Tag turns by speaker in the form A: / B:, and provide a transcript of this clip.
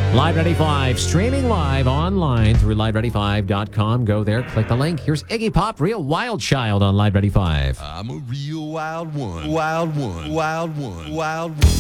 A: Live 95, streaming live online through live95.com. Go there, click the link. Here's Iggy Pop, Real Wild Child on Live 95.
B: I'm a real wild one. Wild one. Wild one. Wild one.